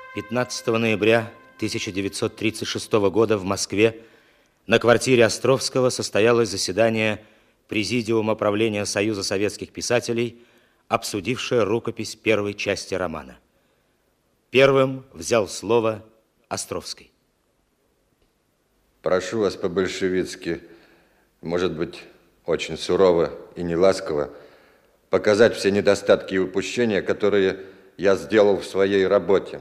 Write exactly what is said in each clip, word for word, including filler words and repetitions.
пятнадцатого ноября тысяча девятьсот тридцать шестого года в Москве на квартире Островского состоялось заседание Президиума правления Союза советских писателей, обсудившее рукопись первой части романа. Первым взял слово Островский. Прошу вас по-большевицки, может быть, очень сурово и неласково, показать все недостатки и упущения, которые я сделал в своей работе.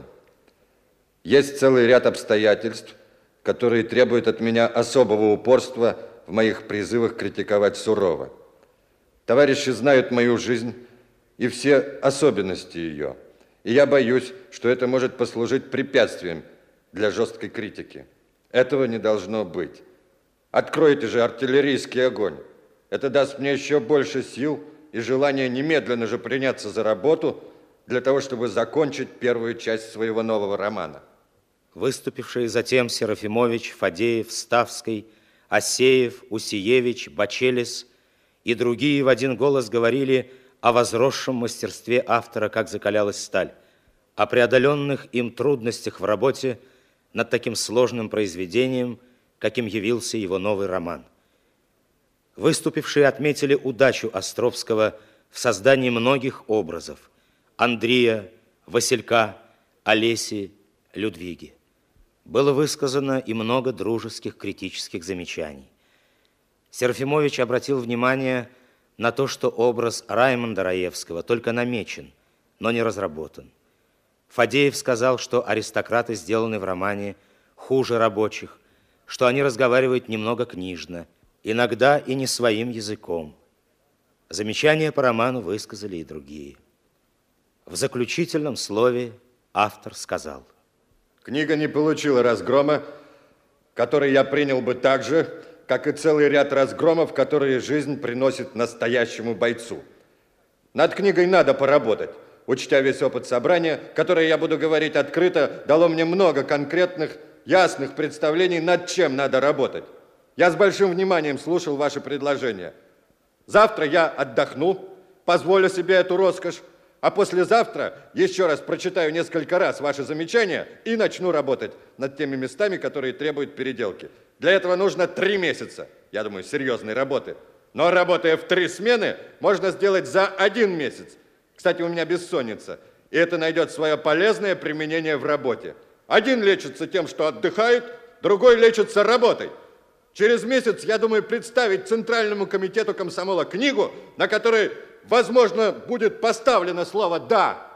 Есть целый ряд обстоятельств, которые требуют от меня особого упорства в моих призывах критиковать сурово. Товарищи знают мою жизнь и все особенности ее, и я боюсь, что это может послужить препятствием для жесткой критики. Этого не должно быть. Откройте же артиллерийский огонь. Это даст мне еще больше сил и желание немедленно же приняться за работу для того, чтобы закончить первую часть своего нового романа. Выступившие затем Серафимович, Фадеев, Ставский, Асеев, Усиевич, Бачелис и другие в один голос говорили о возросшем мастерстве автора, как закалялась сталь, о преодоленных им трудностях в работе над таким сложным произведением, каким явился его новый роман. Выступившие отметили удачу Островского в создании многих образов – Андрея, Василька, Олеси, Людвиги. Было высказано и много дружеских критических замечаний. Серафимович обратил внимание на то, что образ Раймонда Раевского только намечен, но не разработан. Фадеев сказал, что аристократы сделаны в романе хуже рабочих, что они разговаривают немного книжно, иногда и не своим языком. Замечания по роману высказали и другие. В заключительном слове автор сказал: книга не получила разгрома, который я принял бы так же, как и целый ряд разгромов, которые жизнь приносит настоящему бойцу. Над книгой надо поработать. Учтя весь опыт собрания, которое я буду говорить открыто, дало мне много конкретных, ясных представлений, над чем надо работать. Я с большим вниманием слушал ваши предложения. Завтра я отдохну, позволю себе эту роскошь, а послезавтра еще раз прочитаю несколько раз ваши замечания и начну работать над теми местами, которые требуют переделки. Для этого нужно три месяца, я думаю, серьезной работы. Но работая в три смены, можно сделать за один месяц. Кстати, у меня бессонница, и это найдет свое полезное применение в работе. Один лечится тем, что отдыхает, другой лечится работой. Через месяц, я думаю, представить Центральному комитету комсомола книгу, на которой, возможно, будет поставлено слово «да»,